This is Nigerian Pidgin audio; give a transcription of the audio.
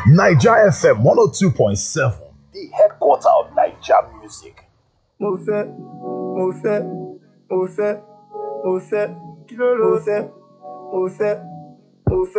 Niger FM 102.7, the headquarter of Niger music. Mo fẹ́, mo fẹ́, mo fẹ́, mo fẹ́, kí ló ló fẹ́, mo fẹ́, mo fẹ́.